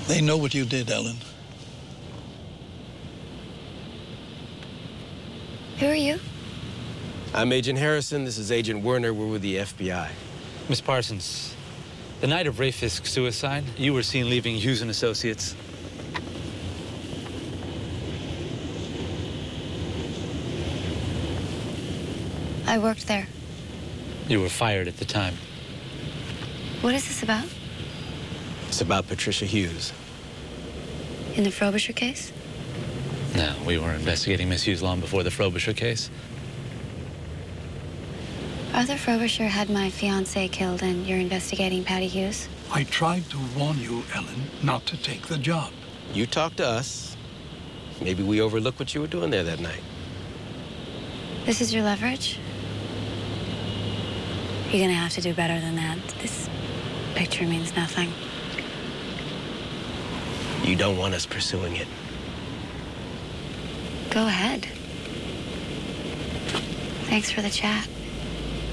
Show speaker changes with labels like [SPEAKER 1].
[SPEAKER 1] They know what you did, Ellen.
[SPEAKER 2] Who are you?
[SPEAKER 3] I'm Agent Harrison. This is Agent Werner. We're with the FBI.
[SPEAKER 4] Miss Parsons, the night of Ray Fisk's suicide, you were seen leaving Hughes & Associates.
[SPEAKER 2] I worked there.
[SPEAKER 4] You were fired at the time.
[SPEAKER 2] What is this about?
[SPEAKER 3] It's about Patricia Hughes.
[SPEAKER 2] In the Frobisher case?
[SPEAKER 4] No, we were investigating Miss Hughes long before the Frobisher case.
[SPEAKER 2] Arthur Frobisher had my fiancée killed, and you're investigating Patty Hughes?
[SPEAKER 1] I tried to warn you, Ellen, not to take the job.
[SPEAKER 3] You talked to us. Maybe we overlooked what you were doing there that night.
[SPEAKER 2] This is your leverage? You're gonna have to do better than that. This picture means nothing.
[SPEAKER 3] You don't want us pursuing it.
[SPEAKER 2] Go ahead. Thanks for the chat.